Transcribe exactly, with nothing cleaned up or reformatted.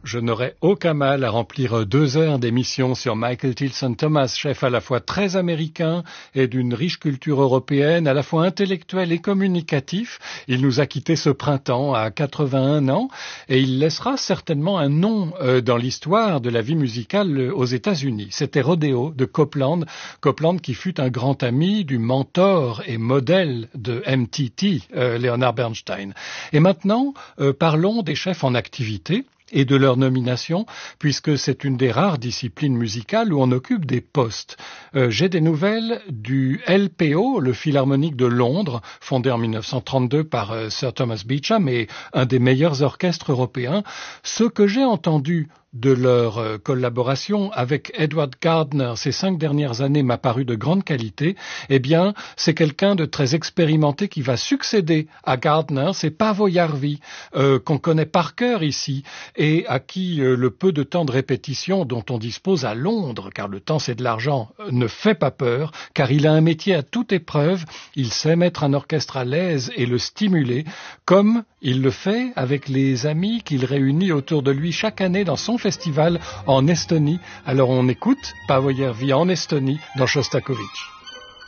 Je n'aurais aucun mal à remplir deux heures d'émission sur Michael Tilson Thomas, chef à la fois très américain et d'une riche culture européenne, à la fois intellectuel et communicatif. Il nous a quittés ce printemps à quatre-vingt-un ans et il laissera certainement un nom euh, dans l'histoire de la vie musicale euh, aux États-Unis. C'était Rodeo de Copland, Copland qui fut un grand ami du mentor et modèle de M T T, euh, Leonard Bernstein. Et maintenant, euh, parlons des chefs en activité et de leur nomination, puisque c'est une des rares disciplines musicales où on occupe des postes. Euh, j'ai des nouvelles du L P O, le Philharmonique de Londres, fondé en mille neuf cent trente-deux par euh, Sir Thomas Beecham et un des meilleurs orchestres européens. Ce que j'ai entendu de leur euh, collaboration avec Edward Gardner ces cinq dernières années m'a paru de grande qualité. Eh bien, c'est quelqu'un de très expérimenté qui va succéder à Gardner. C'est Paavo Järvi, euh, qu'on connaît par cœur ici et à qui euh, le peu de temps de répétition dont on dispose à Londres, car le temps c'est de l'argent, euh, ne fait pas peur, car il a un métier à toute épreuve. Il sait mettre un orchestre à l'aise et le stimuler, comme il le fait avec les amis qu'il réunit autour de lui chaque année dans son festival en Estonie. Alors on écoute Paavo Järvi en Estonie dans Shostakovich.